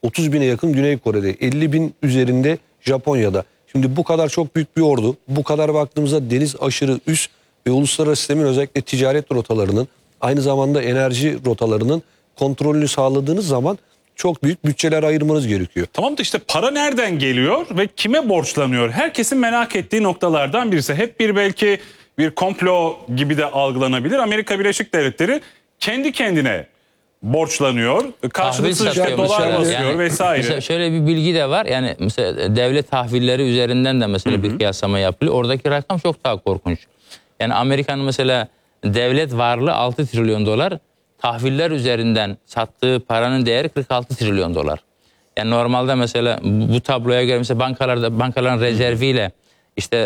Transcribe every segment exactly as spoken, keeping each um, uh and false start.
otuz bine yakın Güney Kore'de, elli bin üzerinde Japonya'da. Şimdi bu kadar çok büyük bir ordu, bu kadar baktığımızda deniz aşırı üst ve uluslararası sistemin özellikle ticaret rotalarının, aynı zamanda enerji rotalarının kontrolünü sağladığınız zaman çok büyük bütçeler ayırmanız gerekiyor. Tamam da işte para nereden geliyor ve kime borçlanıyor? Herkesin merak ettiği noktalardan birisi. Hep bir belki bir komplo gibi de algılanabilir. Amerika Birleşik Devletleri kendi kendine borçlanıyor. Karşılıksız işte dolar basıyor yani, vesaire. Mesela şöyle bir bilgi de var. Yani mesela devlet tahvilleri üzerinden de mesela hı hı. bir kıyaslama yapılıyor. Oradaki rakam çok daha korkunç. Yani Amerika'nın mesela devlet varlığı altı trilyon dolar. Tahviller üzerinden sattığı paranın değeri kırk altı trilyon dolar. Yani normalde mesela bu tabloya göre mesela bankalarda bankaların rezerviyle işte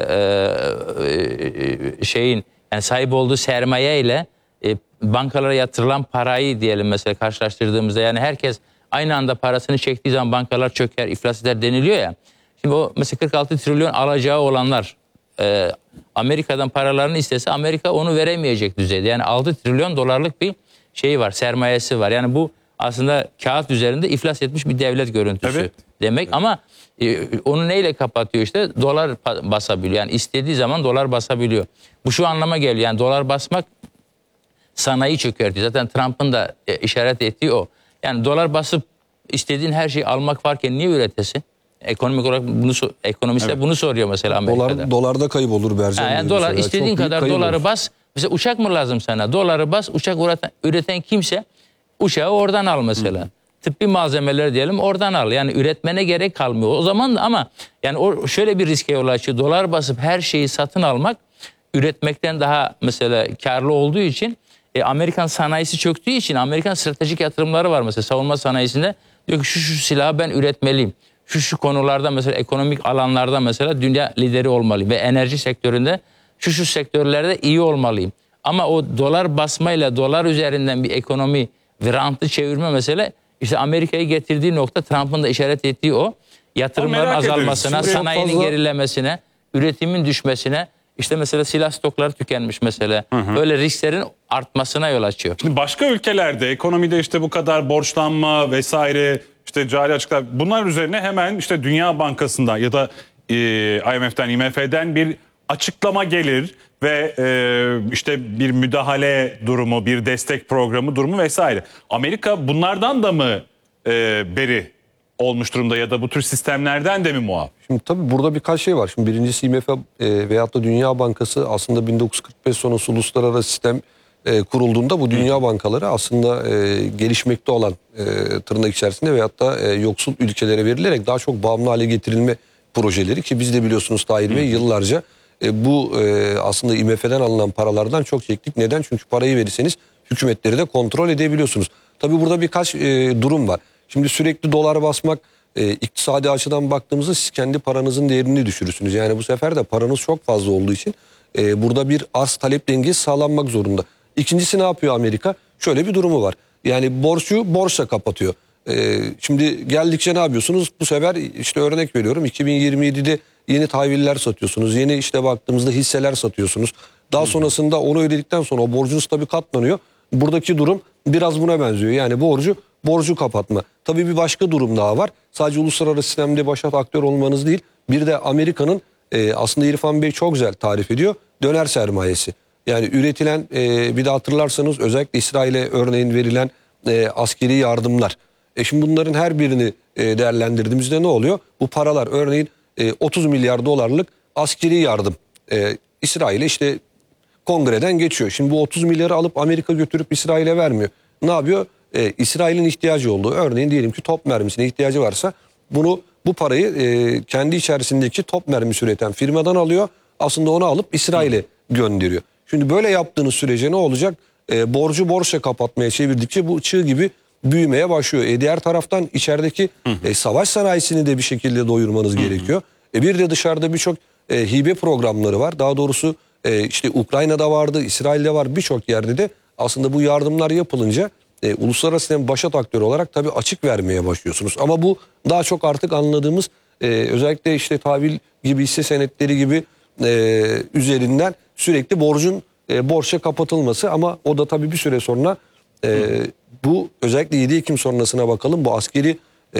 e, şeyin yani sahip olduğu sermaye ile e, bankalara yatırılan parayı diyelim mesela karşılaştırdığımızda yani herkes aynı anda parasını çektiği zaman bankalar çöker, iflas eder deniliyor ya. Şimdi o mesela kırk altı trilyon alacağı olanlar e, Amerika'dan paralarını istese Amerika onu veremeyecek düzeyde. Yani altı trilyon dolarlık bir şeyi var, sermayesi var. Yani bu aslında kağıt üzerinde iflas etmiş bir devlet görüntüsü evet. demek. Evet. Ama e, onu neyle kapatıyor işte? Dolar basabiliyor. Yani istediği zaman dolar basabiliyor. Bu şu anlama geliyor. Yani dolar basmak sanayi çökertiyor. Zaten Trump'ın da e, işaret ettiği o. Yani dolar basıp istediğin her şeyi almak varken niye üretesin? Ekonomik olarak bunu ekonomistler evet. bunu soruyor mesela Amerika'da. Dolar, dolarda kaybolur Bercan. Ha, yani dolar mesela. istediğin Çok kadar doları olur. bas. Mesela uçak mı lazım sana? Doları bas, uçak üreten, üreten kimse uçağı oradan al mesela. Hı. Tıbbi malzemeler diyelim oradan al. Yani üretmene gerek kalmıyor. O zaman da ama yani o şöyle bir riske yol açıyor. Dolar basıp her şeyi satın almak üretmekten daha mesela karlı olduğu için e, Amerikan sanayisi çöktüğü için Amerikan stratejik yatırımları var mesela savunma sanayisinde. Diyor ki şu şu silahı ben üretmeliyim. Şu şu konularda mesela ekonomik alanlarda mesela dünya lideri olmalıyım ve enerji sektöründe şu şu sektörlerde iyi olmalıyım. Ama o dolar basmayla dolar üzerinden bir ekonomi ve rantı çevirme mesele işte Amerika'yı getirdiği nokta Trump'ın da işaret ettiği o. Yatırımların azalmasına, sanayinin fazla... gerilemesine, üretimin düşmesine, işte mesela silah stokları tükenmiş mesela. Hı hı. Böyle risklerin artmasına yol açıyor. Şimdi başka ülkelerde ekonomide işte bu kadar borçlanma vesaire işte cari açıklar bunlar üzerine hemen işte Dünya Bankası'ndan ya da e, I M F'den I M F'den bir açıklama gelir ve e, işte bir müdahale durumu, bir destek programı durumu vesaire. Amerika bunlardan da mı e, beri olmuş durumda ya da bu tür sistemlerden de mi muaf? Şimdi tabii burada birkaç şey var. Şimdi birincisi I M F e, veyahut da Dünya Bankası aslında bin dokuz yüz kırk beş sonrası uluslararası sistem e, kurulduğunda bu dünya bankaları aslında e, gelişmekte olan e, tırnak içerisinde veyahut da e, yoksul ülkelere verilerek daha çok bağımlı hale getirilme projeleri ki biz de biliyorsunuz Tahir Bey yıllarca e, bu e, aslında I M F'den alınan paralardan çok çektik. Neden? Çünkü parayı verirseniz hükümetleri de kontrol edebiliyorsunuz. Tabii burada birkaç e, durum var. Şimdi sürekli dolar basmak e, iktisadi açıdan baktığımızda siz kendi paranızın değerini düşürürsünüz. Yani bu sefer de paranız çok fazla olduğu için e, burada bir arz talep dengesi sağlanmak zorunda. İkincisi ne yapıyor Amerika? Şöyle bir durumu var. Yani borcu borçla kapatıyor. Ee, şimdi geldikçe ne yapıyorsunuz? Bu sefer işte örnek veriyorum iki bin yirmi yedide yeni tahviller satıyorsunuz. Yeni işte baktığımızda hisseler satıyorsunuz. Daha sonrasında onu ödedikten sonra o borcunuz tabii katlanıyor. Buradaki durum biraz buna benziyor. Yani borcu borcu kapatma. Tabii bir başka durum daha var. Sadece uluslararası sistemde başat aktör olmanız değil. Bir de Amerika'nın e, aslında İrfan Bey çok güzel tarif ediyor. Döner sermayesi. Yani üretilen e, bir de hatırlarsanız özellikle İsrail'e örneğin verilen e, askeri yardımlar. E şimdi bunların her birini e, değerlendirdiğimizde ne oluyor? Bu paralar örneğin e, otuz milyar dolarlık askeri yardım e, İsrail'e işte kongreden geçiyor. Şimdi bu otuz milyarı alıp Amerika götürüp İsrail'e vermiyor. Ne yapıyor? E, İsrail'in ihtiyacı olduğu örneğin diyelim ki top mermisine ihtiyacı varsa bunu bu parayı e, kendi içerisindeki top mermisi üreten firmadan alıyor. Aslında onu alıp İsrail'e gönderiyor. Şimdi böyle yaptığınız sürece ne olacak? E, borcu borçla kapatmaya çevirdikçe bu çığ gibi büyümeye başlıyor. E, diğer taraftan içerideki e, savaş sanayisini de bir şekilde doyurmanız hı hı. gerekiyor. E, bir de dışarıda birçok e, hibe programları var. Daha doğrusu e, işte Ukrayna'da vardı, İsrail'de var, birçok yerde de aslında bu yardımlar yapılınca e, uluslararası sistem başat aktörü olarak tabii açık vermeye başlıyorsunuz. Ama bu daha çok artık anladığımız e, özellikle işte tahvil gibi hisse senetleri gibi e, üzerinden sürekli borcun e, borçla kapatılması ama o da tabii bir süre sonra e, bu özellikle yedi Ekim sonrasına bakalım bu askeri